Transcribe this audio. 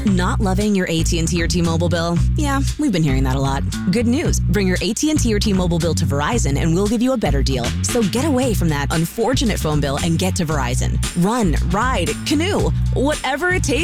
Not loving your AT&T or T-Mobile bill? Yeah, we've been hearing that a lot. Good news. Bring your AT&T or T-Mobile bill to Verizon and we'll give you a better deal. So get away from that unfortunate phone bill and get to Verizon. Run, ride, canoe, whatever it takes.